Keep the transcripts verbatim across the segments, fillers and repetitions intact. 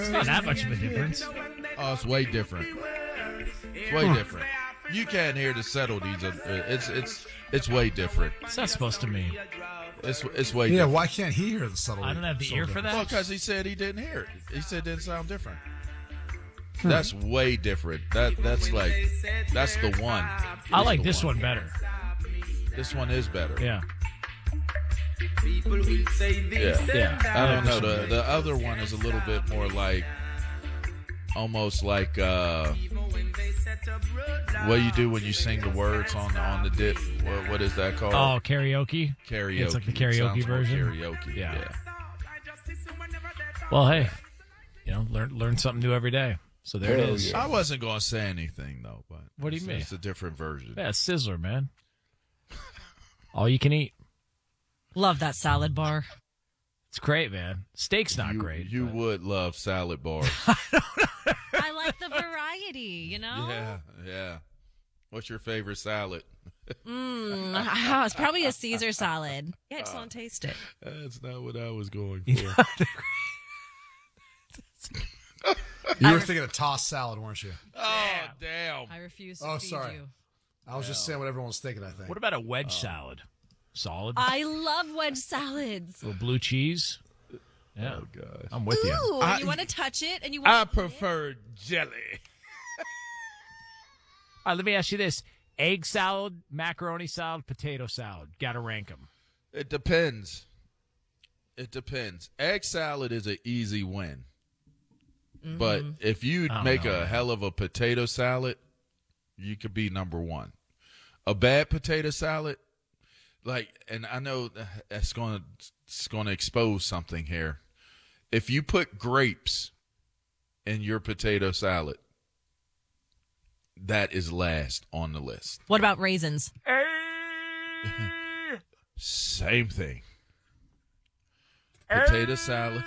It's not that much of a difference. Oh, it's way different. It's way different. You can't hear the subtleties of it. It's it's it's way different. What's that supposed to mean? It's it's way Yeah, different. why can't he hear the subtlety? I don't have the ear for that. Well, because he said he didn't hear it. He said it didn't sound different. That's way different. That that's like that's the one. I That's like the this one better. This one is better. Yeah. Yeah. Yeah. I don't know. The the other one is a little bit more like almost like uh, what you do when you sing the words on on the dip. What, what is that called? Oh, karaoke? Karaoke. It's like the It karaoke sounds more version? Karaoke. Yeah. Yeah. Well, hey, you know, learn learn something new every day. So there it is. I wasn't gonna say anything though, but What do you it's, mean? It's a different version. Yeah, Sizzler, man. All you can eat. Love that salad bar. It's great, man. Steak's not you, great. You but- would love salad bars. I like the variety, you know? Yeah, yeah. What's your favorite salad? Mm, oh, it's probably a Caesar salad. Yeah, I just want to taste it. That's not what I was going for. You were thinking of tossed salad, weren't you? Oh, damn. I refuse to Oh, feed sorry. you. I was just saying what everyone was thinking, I think. What about a wedge salad? Solid? I love wedge salads. Little blue cheese? Yeah. Oh, gosh. I'm with you. Ooh, I- you want to touch it and you I want prefer jelly. All right, let me ask you this. Egg salad, macaroni salad, potato salad. Got to rank them. It depends. It depends. Egg salad is an easy win. But if you I don't make know, a man. hell of a potato salad, you could be number one. A bad potato salad, like, and I know that's going to it's going to expose something here. If you put grapes in your potato salad, that is last on the list. What about raisins? Same thing. Potato salad.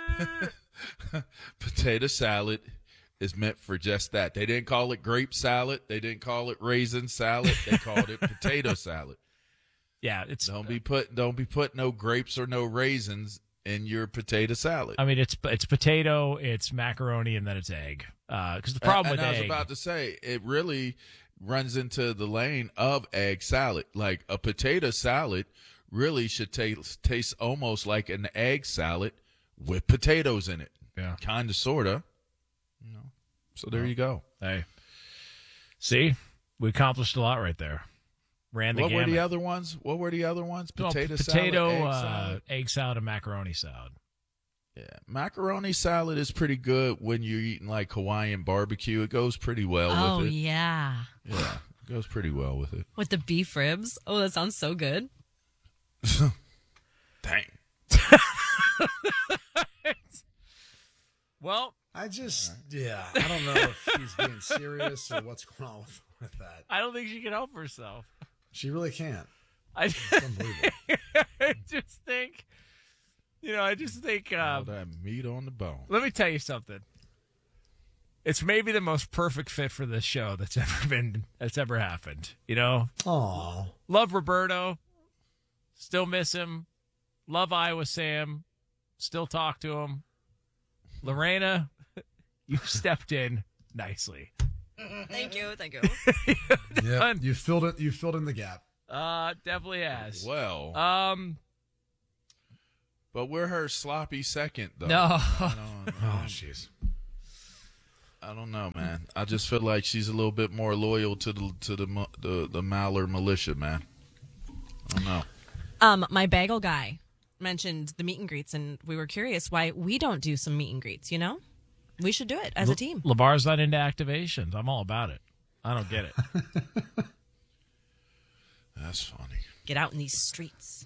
Potato salad is meant for just that. They didn't call it grape salad. They didn't call it raisin salad. They called it potato salad. Yeah, it's. Don't be put. Don't be put no grapes or no raisins in your potato salad. I mean, it's it's potato, it's macaroni, and then it's egg. Because the problem and, with and I was egg, about to say, it really runs into the lane of egg salad. Like a potato salad really should taste taste almost like an egg salad with potatoes in it. Yeah. Kind of, sort of. You know. So there you go. hey, see, we accomplished a lot right there. Ran the What gamut. were the other ones? What were the other ones? No, Potato, potato, salad, egg uh, salad. egg salad, and macaroni salad. Yeah, macaroni salad is pretty good when you're eating like Hawaiian barbecue. It goes pretty well Oh, with it. yeah. Yeah, it goes pretty well with it. With the beef ribs. Oh, that sounds so good. Dang. Well, I just, yeah, I don't know if she's being serious or what's going on with, with that. I don't think she can help herself. She really can't. I, It's unbelievable. I just think, you know, I just think. All Um, that meat on the bone. let me tell you something. It's maybe the most perfect fit for this show that's ever been that's ever happened. You know, Aw. love Roberto, still miss him. Love Iowa Sam, still talk to him. Lorena, you stepped in nicely. Thank you. Thank you. Yeah, you filled it. You filled in the gap. Uh, definitely has. Well, Um, but we're her sloppy second, though. no. I don't, Oh, jeez. I don't know, man. I just feel like she's a little bit more loyal to the to the mu- the, the Maller militia, man. I don't know. Um, my bagel guy mentioned the meet and greets, and we were curious why we don't do some meet and greets. You know, we should do it as a team. LeVar's not into activations. I'm all about it. I don't get it. That's funny. Get out in these streets.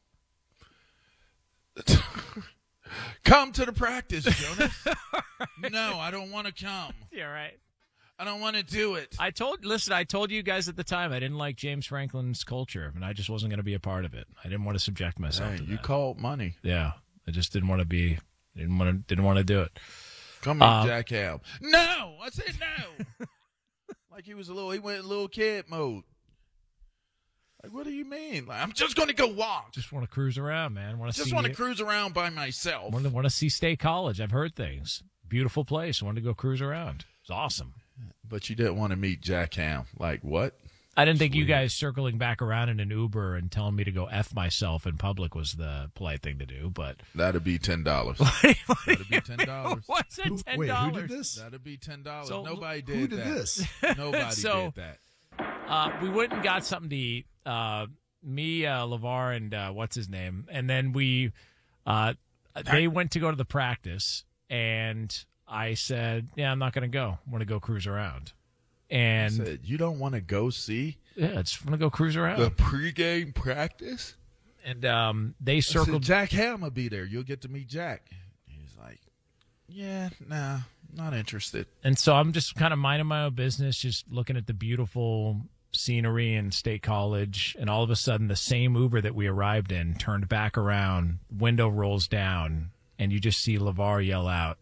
Come to the practice, Jonas. No, I don't want to come. Yeah, right. I don't want to do it. I told, listen, I told you guys at the time I didn't like James Franklin's culture, and I just wasn't going to be a part of it. I didn't want to subject myself Hey, to you that. called money. Yeah, I just didn't want to be, didn't want to, didn't want to do it. Come here, Um, Jack Hal. No, I said no. Like he was a little, he went in little kid mode. Like, what do you mean? Like, I'm just going to go walk. Just want to cruise around, man. Want to Just see, want to cruise around by myself. Want to, want to see State College. I've heard things. beautiful place. I wanted to go cruise around. It was awesome. But you didn't want to meet Jack Ham. Like, what? I didn't think you guys circling back around in an Uber and telling me to go F myself in public was the polite thing to do, but... That'd be ten dollars. That'd be ten dollars. What's it, ten dollars? Wait, who did this? That'd be ten dollars. So, Nobody did Who did that. this? Nobody So- did that. Uh, we went and got something to eat. Uh, me, uh, LeVar, and uh, what's his name? And then we... Uh, they went to go to the practice, and I said, yeah, I'm not going to go. I want to go cruise around. And... Said, you don't want to go see Yeah, I just want to go cruise around. the pregame practice? And um, they I said, circled. Jack Ham will be there. You'll get to meet Jack. He's like, yeah, nah, not interested. And so I'm just kind of minding my own business, just looking at the beautiful scenery in State College. And all of a sudden, the same Uber that we arrived in turned back around, window rolls down, and you just see LeVar yell out,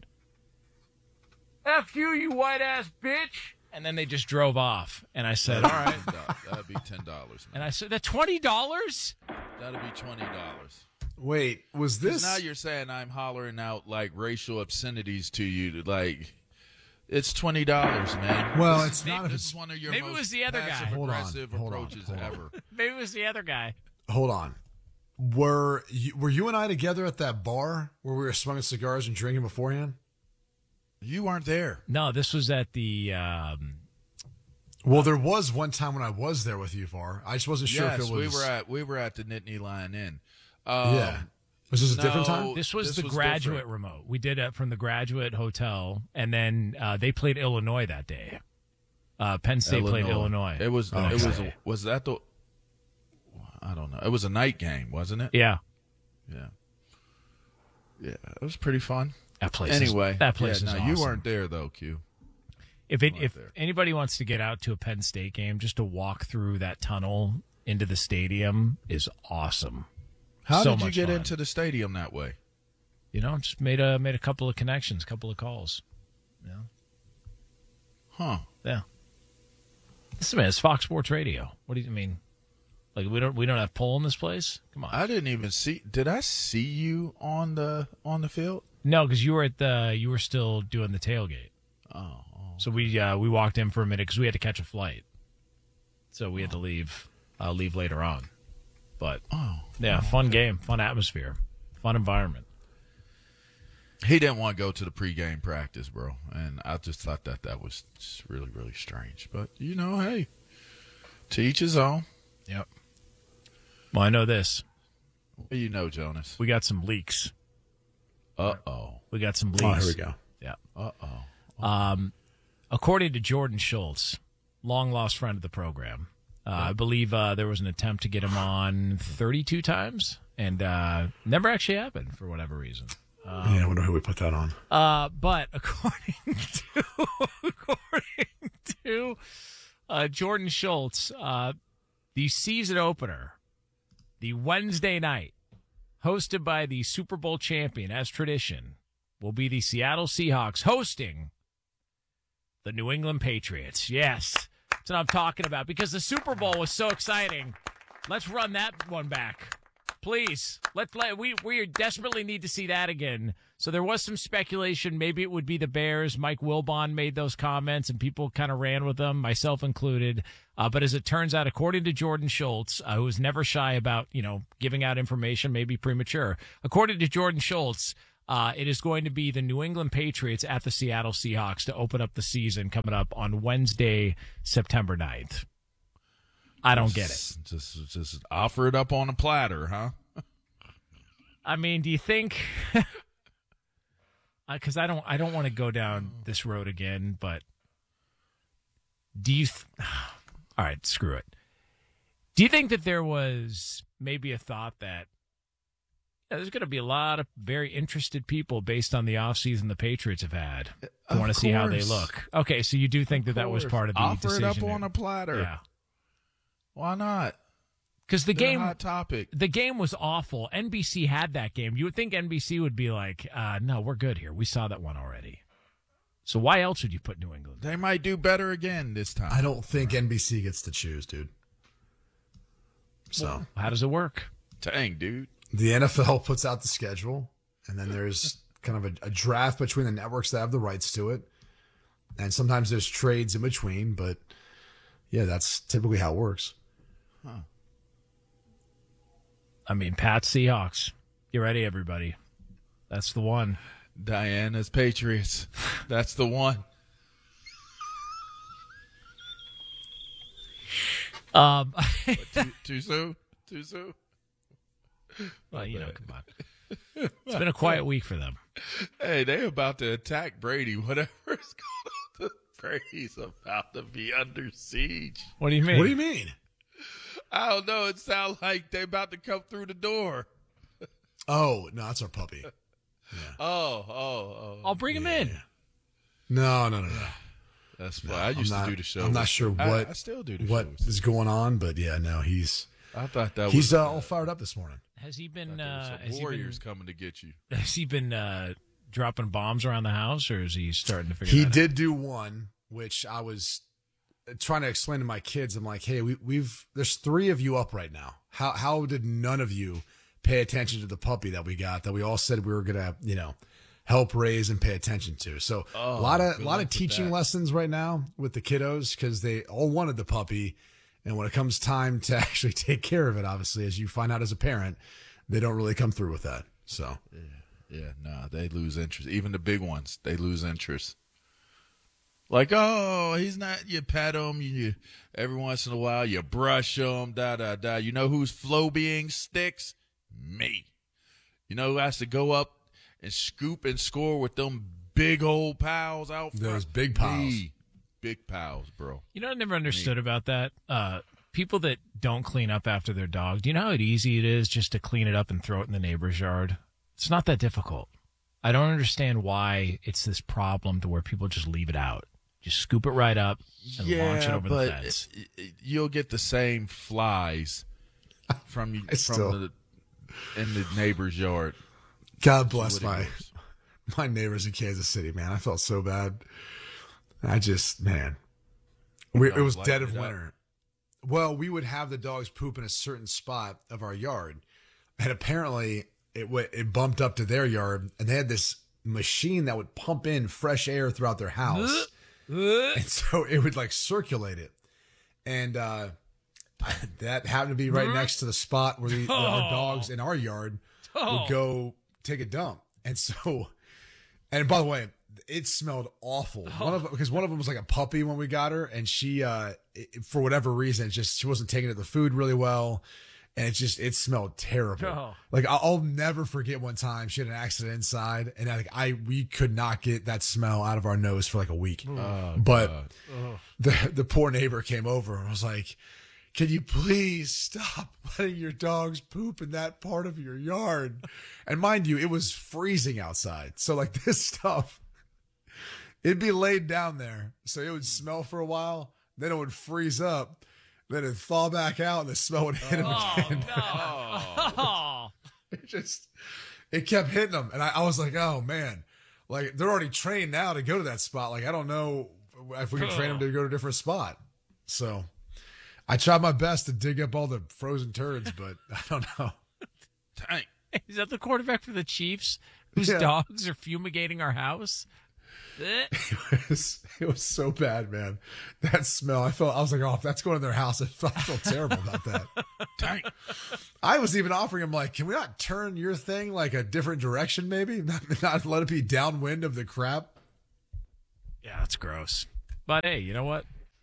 F you, you white ass bitch. And then they just drove off. And I said, all right. That'd be ten dollars. And I said, that twenty dollars? That'd be twenty dollars. Wait, was this? Now you're saying I'm hollering out like racial obscenities to you. Like, it's twenty dollars, man. Well, This- it's not if This it's- is one of your Maybe it most was the other guy. passive Hold on, aggressive hold on, approaches hold on. ever. Maybe it was the other guy. Hold on. Were you, were you and I together at that bar where we were smoking cigars and drinking beforehand? You weren't there. No, this was at the. Um, Well, there was one time when I was there with you, Var. I just wasn't sure yes, if it was. we were at we were at the Nittany Lion Inn. Um, Yeah. Was this a different no, time? This was This the was graduate different. remote. We did it from the graduate hotel, and then uh, they played Illinois that day. Uh, Penn State played Illinois. It was. Oh, it was. okay. Was that the? I don't know. It was a night game, wasn't it? Yeah, Yeah. Yeah. It was pretty fun. that place. Anyway, is, that place yeah, is no, awesome. you weren't there though, Q. If it, weren't if there. anybody wants to get out to a Penn State game, just to walk through that tunnel into the stadium is awesome. How So did you much get fun. into the stadium that way? You know, just made a made a couple of connections, couple of calls. Huh. Yeah. This man, it's Fox Sports Radio. What do you mean? Like we don't we don't have pull in this place? Come on. I didn't even see. Did I see you on the on the field? No, because you were at the you were still doing the tailgate. Oh. oh. So we uh, we walked in for a minute because we had to catch a flight. So we had to leave uh, leave later on. But Oh. yeah, fun game, fun atmosphere, fun environment. He didn't want to go to the pregame practice, bro, and I just thought that that was just really, really strange. But you know, hey, to each his own. Yep. Well, I know this. What do you know, Jonas? We got some leaks. Uh oh. We got some leaks. Oh, here we go. Yeah. Uh oh. Um, according to Jordan Schultz, long lost friend of the program, uh, I believe uh, there was an attempt to get him on thirty-two times, and uh, never actually happened for whatever reason. yeah, I wonder who we put that on. Uh, but according to according to uh, Jordan Schultz, uh, the season opener, the Wednesday night, hosted by the Super Bowl champion, as tradition, will be the Seattle Seahawks hosting the New England Patriots. Yes, that's what I'm talking about, because the Super Bowl was so exciting. Let's run that one back. Please, let let we we desperately need to see that again. So there was some speculation. Maybe it would be the Bears. Mike Wilbon made those comments, and people kind of ran with them, myself included. Uh, but as it turns out, according to Jordan Schultz, uh, who is never shy about you know giving out information, maybe premature. According to Jordan Schultz, uh, it is going to be the New England Patriots at the Seattle Seahawks to open up the season coming up on Wednesday, September ninth. I don't get it. Just, just offer it up on a platter, huh? I mean, do you think? Because I don't, I don't want to go down this road again. But do you? Th- All right, screw it. Do you think that there was maybe a thought that yeah, there's going to be a lot of very interested people based on the offseason the Patriots have had who Of want to see how they course. look? Okay, so you do think that that was Of part of the Offer decision? it up there. on a platter. Yeah, Why not? because the They're a game. hot topic. The game was awful. N B C had that game. You would think N B C would be like, uh, no, we're good here. We saw that one already. So why else would you put New England? They might do better again this time. I don't think N B C gets to choose, dude. So How does it work? Dang, dude. the N F L puts out the schedule, and then there's kind of a, a draft between the networks that have the rights to it. And sometimes there's trades in between, but yeah, that's typically how it works. Huh. I mean, Pats Seahawks. You ready, everybody? That's the one. Diana's Patriots. That's the one. Um, What, too, too soon? Too soon? well, you know, come on. It's been a quiet week for them. Hey, they about to attack Brady. Whatever's going on, Brady's about to be under siege. What do you mean? What do you mean? I don't know. It sounds like they about to come through the door. Oh, no, that's our puppy. Oh, oh, oh. I'll bring him in. No, no, no, no. That's fine. I used I'm not, to do the show. I'm not sure what I, I still do the what shows. is going on, but yeah, no, he's I thought that he's was uh, all fired up this morning. Has he been? there was Uh, some has he warriors been? coming to get you. Has he been uh, dropping bombs around the house, or is he starting to figure? He that did do one, which I was trying to explain to my kids. I'm like, hey, we, we've there's three of you up right now. How how did none of you pay attention to the puppy that we got that we all said we were gonna, you know, help raise and pay attention to? So Oh, a lot of good a lot luck of with teaching that. lessons right now with the kiddos because they all wanted the puppy, and when it comes time to actually take care of it, obviously, as you find out as a parent, they don't really come through with that. So Yeah, no, they lose interest. Even the big ones, they lose interest. Like, oh, he's not. You pet him. You every once in a while you brush him. Da da da. You know who's Flobeing sticks? Me. You know who has to go up and scoop and score with them big old pals out front? Those big pals. Me. Big pals, bro. You know, I never understood about that. Uh, people that don't clean up after their dog. Do you know how easy it is just to clean it up and throw it in the neighbor's yard? It's not that difficult. I don't understand why it's this problem to where people just leave it out. Just scoop it right up and launch it over but the fence. it- it- you'll get the same flies from you I from still- the in the neighbor's yard. God bless What it my goes. my neighbors in Kansas City, man. I felt so bad. I just, man, we, it Dogs was dead lighten of it up. winter. Well, we would have the dogs poop in a certain spot of our yard, and apparently it w- it bumped up to their yard, and they had this machine that would pump in fresh air throughout their house, and so it would like circulate it, and uh, that happened to be right next to the spot where, the, where our dogs in our yard would go take a dump, and so, and by the way, it smelled awful. One of because one of them was like a puppy when we got her, and she, uh, it, for whatever reason, it just she wasn't taking to the food really well, and it just it smelled terrible. Oh. Like I'll, I'll never forget one time she had an accident inside, and I, like I we could not get that smell out of our nose for like a week. Oh, but God. the the poor neighbor came over and was like, "Can you please stop letting your dogs poop in that part of your yard?" And mind you, it was freezing outside, so like this stuff. It'd be laid down there, so it would smell for a while, then it would freeze up, then it'd thaw back out, and the smell would hit him again. Oh, It just, it kept hitting them, and I, I was like, oh man, like they're already trained now to go to that spot. Like I don't know if we can train them to go to a different spot. So I tried my best to dig up all the frozen turds, but I don't know. Dang. is that the quarterback for the Chiefs whose Yeah. dogs are fumigating our house? Eh. It was, it was so bad, man. That smell, I felt, I was like, oh, if that's going in their house, I felt, I felt terrible about that. Dang. I was even offering him, like, can we not turn your thing like a different direction, maybe? Not, not let it be downwind of the crap. Yeah, that's gross. But hey, you know what?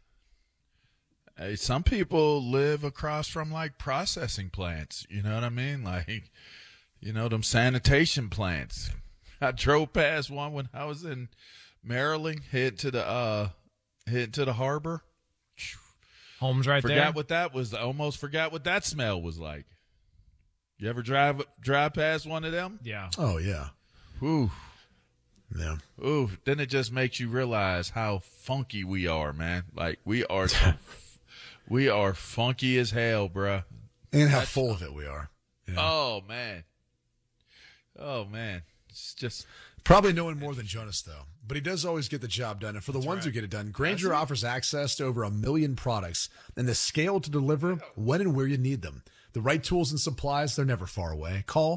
Hey, some people live across from like processing plants. You know what I mean? Like, you know, them sanitation plants. I drove past one when I was in Maryland, head to the uh, head to the harbor. Home's right Forgot there. what that was. I almost forgot what that smell was like. You ever drive drive past one of them? Yeah. Oh, yeah. Ooh, Yeah. ooh. Then it just makes you realize how funky we are, man. Like we are, so, we are funky as hell, bruh. And how full of it we are. Yeah. Oh man. Oh man. It's just Probably no one more than Jonas, though. But he does always get the job done. And for the ones who get it done, Granger offers access to over a million products and the scale to deliver when and where you need them. The right tools and supplies, they're never far away. Call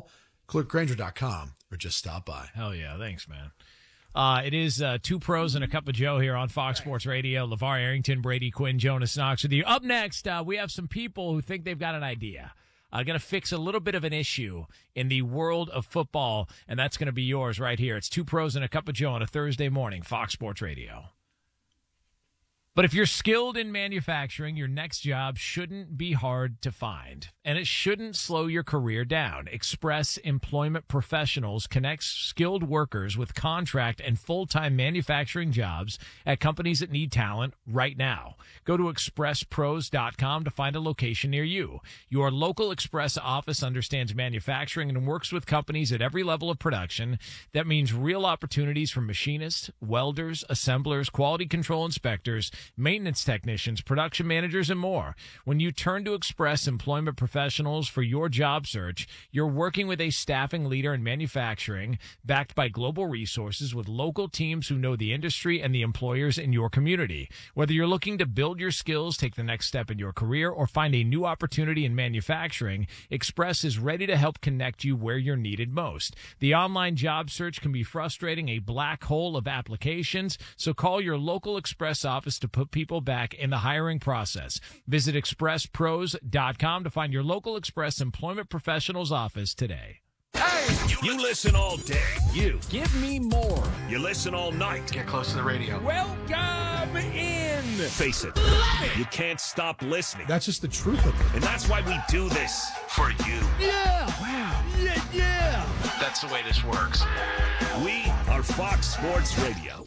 click Grainger dot com or just stop by. Hell yeah. Thanks, man. Uh, it is uh, two pros and a cup of Joe here on Fox Sports Radio. LeVar Arrington, Brady Quinn, Jonas Knox with you. Up next, uh, we have some people who think they've got an idea. I'm uh, going to fix a little bit of an issue in the world of football, and that's going to be yours right here. It's two pros and a cup of Joe on a Thursday morning, Fox Sports Radio. But if you're skilled in manufacturing, your next job shouldn't be hard to find, and it shouldn't slow your career down. Express Employment Professionals connects skilled workers with contract and full-time manufacturing jobs at companies that need talent right now. Go to express pros dot com to find a location near you. Your local Express office understands manufacturing and works with companies at every level of production. That means real opportunities for machinists, welders, assemblers, quality control inspectors, maintenance technicians, production managers, and more. When you turn to Express Employment Professionals for your job search, you're working with a staffing leader in manufacturing, backed by global resources with local teams who know the industry and the employers in your community. Whether you're looking to build your skills, take the next step in your career, or find a new opportunity in manufacturing, Express is ready to help connect you where you're needed most. The online job search can be frustrating, a black hole of applications, so call your local Express office to put people back in the hiring process. Visit express pros dot com to find your local Express Employment Professionals office today. Hey! You listen all day. You. Give me more. You listen all night. Get close to the radio. Welcome in. Face it. You can't stop listening. That's just the truth of it. And that's why we do this. For you. Yeah. Wow. Yeah, yeah. That's the way this works. We are Fox Sports Radio.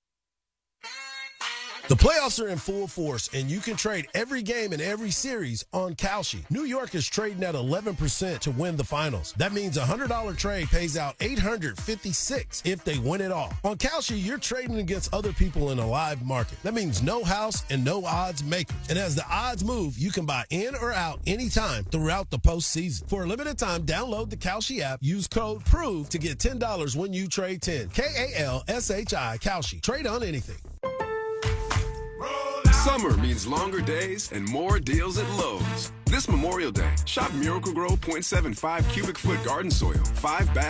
The playoffs are in full force, and you can trade every game and every series on Kalshi. New York is trading at eleven percent to win the finals. That means a one hundred dollars trade pays out eight hundred fifty-six dollars if they win it all. On Kalshi, you're trading against other people in a live market. That means no house and no odds makers. And as the odds move, you can buy in or out anytime throughout the postseason. For a limited time, download the Kalshi app, use code PROVE to get ten dollars when you trade ten. K A L S H I, Kalshi. Trade on anything. Summer means longer days and more deals at Lowe's. This Memorial Day, shop Miracle-Gro point seven five cubic foot garden soil, five bags.